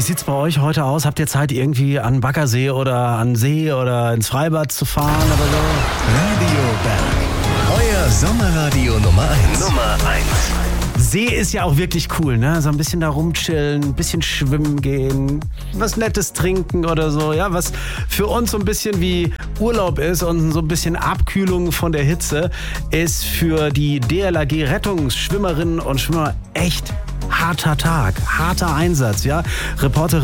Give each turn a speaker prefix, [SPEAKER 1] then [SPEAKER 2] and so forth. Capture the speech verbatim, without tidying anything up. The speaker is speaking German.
[SPEAKER 1] wie sieht's bei euch heute aus? Habt ihr Zeit, irgendwie an den Baggersee oder an den See oder ins Freibad zu fahren oder so?
[SPEAKER 2] Radio Berg. Euer Sommerradio Nummer eins. Nummer eins.
[SPEAKER 1] See ist ja auch wirklich cool, ne? So ein bisschen da rumchillen, ein bisschen schwimmen gehen, was Nettes trinken oder so, ja? Was für uns so ein bisschen wie Urlaub ist und so ein bisschen Abkühlung von der Hitze, ist für die D L R G-Rettungsschwimmerinnen und Schwimmer echt harter Tag, harter Einsatz, ja? Reporterin